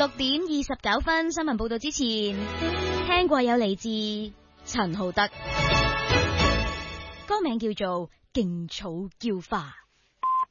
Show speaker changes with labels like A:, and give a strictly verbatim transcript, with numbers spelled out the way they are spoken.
A: 六點二十九分新聞報道之前，聽過有嚟自陳浩德，歌名叫做《勁草嬌花》。